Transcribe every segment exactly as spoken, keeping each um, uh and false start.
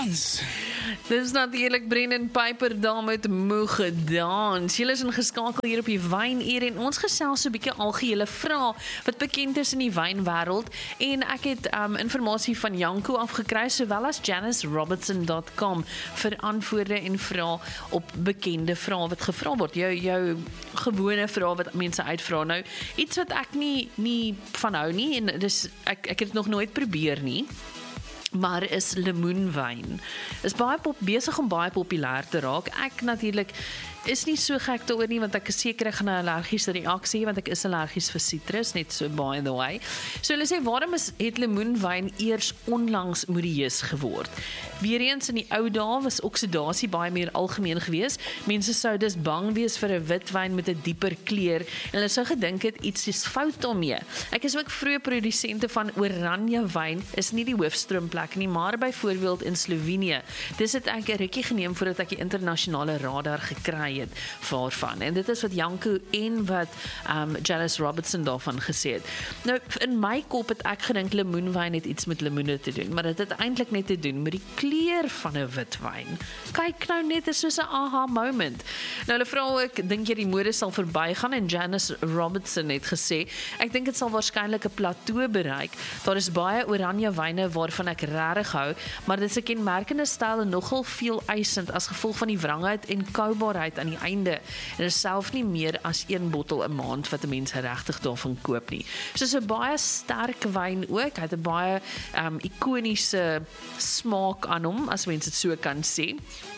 dans. Dis natuurlik Brendan Piper daar met Moe gedans. Julle is ingeskakel hier op die Wynuur en ons gesels so 'n bietjie algehele vrae wat bekend is in die wynwêreld en ek het um, informasie van Janko afgekry sowel as Janice Robertson dot com vir antwoorde en vrae op bekende vrae wat gevra word. Jou jou gewone vrae wat mense uitvra nou. Iets wat ek nie nie van hou nie en dis ek ek het dit nog nooit probeer nie. Maar is lemoenwyn. Is baie pop, besig om baie populêr te raak. Ek natuurlik is nie so gek daaroor nie, want ek is seker ek gaan 'n allergiese reaksie, want ek is allergies vir sitrus, net so by the way. So hulle sê, waarom is het lemoenwyn eers onlangs modieus geword? Weereens in die ou dae was oksidasie baie meer algemeen geweest. Mense sou dus bang wees vir 'n witwyn met 'n dieper kleur en hulle sou gedink het iets is fout daarmee. Ek is ook vroeë produsente van oranje wyn, is nie die hoofstroomplek nie, maar byvoorbeeld in Slovenië. Dis het ek 'n rukkie geneem voordat ek die internasionale radar gekry het waarvan. En dit is wat Janko en wat um, Janice Robertson daarvan gesê het. Nou, in my kop het ek gedink lemoenwyn het iets met lemoene te doen, maar dit het eintlik net te doen met die kleur van 'n witwyn. Kyk nou net, is soos 'n aha moment. Nou hulle vra ook, dink jy die mode sal verbygaan? En Janice Robertson het gesê, ek dink dit sal waarskynlik 'n plateau bereik. Daar is baie oranje wyne waarvan ek regtig hou, maar dit is 'n kenmerkende styl en nogal veel eisend as gevolg van die wrangheid en koubaarheid aan die einde. En is self nie meer as een bottel 'n maand wat 'n mens regtig daarvan koop nie. So is 'n baie sterk wyn ook. Hy het 'n baie um, ikoniese smaak aan hom, as mens dit so kan sê.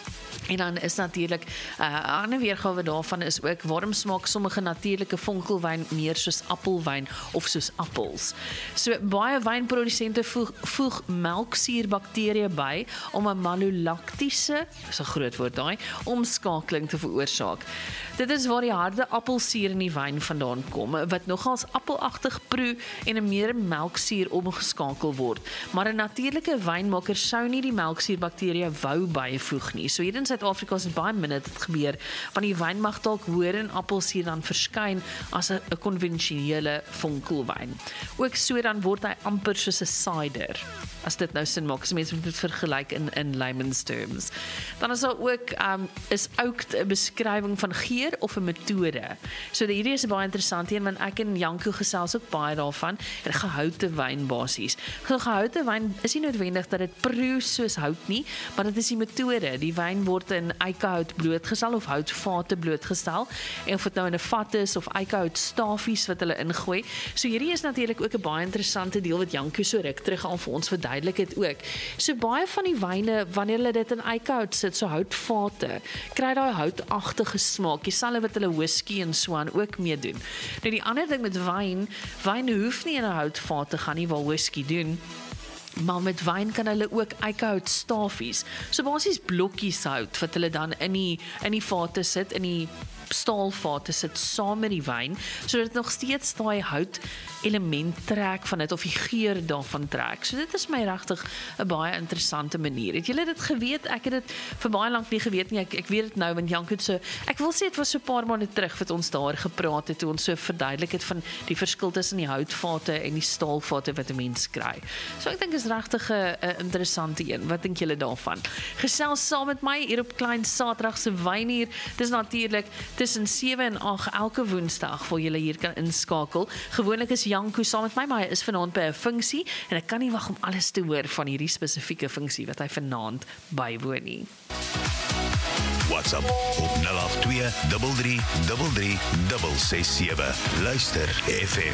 En dan is natuurlik 'n uh, ander weergawe daarvan is ook, waarom smaak sommige natuurlike vonkelwyn meer soos appelwyn of soos appels? So baie wynprodusente voeg, voeg melksuurbakterieë by om 'n malolaktiese, dis 'n groot woord daai, omskakeling te veroorsaak. Dit is waar die harde appelsuur in die wyn vandaan kom, wat nogals appelagtig proe en 'n meer melksuur omgeskakel word. Maar 'n natuurlike wynmaker sou nie die melksuurbakterieë wou byvoeg nie. So hier in Suid-Afrika is baie min dit gebeur, want die wyn mag dalk hoër in appelsuur dan verskyn as 'n konvensionele vonkelwyn. Ook so dan word hy amper soos 'n cider, as dit nou sin maak, as mense moet dit vergelyk in in layman's terms. Dan is daar ook um, is oud 'n beskrywing van geur of 'n metode. So hierdie is baie interessant hier, want ek en Janko gesels ook baie daarvan, en gehoute wyn basies. So gehoute wyn is nie noodwendig dat dit proe soos hout nie, maar dit is die metode. Die wyn word in eikehout blootgestel of houtvate blootgestel, en of dit nou in 'n vat is of eikehout stafies wat hulle ingooi. So hierdie is natuurlik ook 'n baie interessante deel wat Janko so ruk terug al vir ons verduidelik het ook. So baie van die wyne, wanneer hulle dit in eikehout sit, so houtvate, kry daai houtagtige smaak. Dieselfde wat hulle whisky en so aan ook mee doen. Nou die ander ding met wyn, wyn hoef nie in 'n houtvat te gaan nie, waar whisky doen. Maar met wyn kan hulle ook eikehout stafies, so basies blokkies hout wat hulle dan in die in die vate sit, in die staalvate sit saam met die wyn, sodat dit nog steeds daai hout element trek van dit, of die geur daarvan trek. So dit is my regtig 'n baie interessante manier. Het julle dit geweet? Ek het dit vir baie lank nie geweet nie. Ek, ek weet dit nou, want Janko het so, ek wil sê dit was so 'n paar maande terug wat ons daar gepraat het, toe ons so verduidelik het van die verskil tussen die houtvate en die staalvate wat 'n mens kry. So ek dink is regtig 'n interessante een. Wat dink julle daarvan? Gesels saam met my hier op Klein Saterdag se Wynuur. Dis natuurlik tussen sewe en agt elke Woensdag waar julle hier kan inskakel. Gewoonlik is Janko saam met my, maar hy is vanaand by 'n funksie en ek kan nie wag om alles te hoor van hierdie spesifieke funksie wat hy vanaand bywoon nie. WhatsApp op nul agt twee drie drie drie drie ses ses sewe. Luister F M.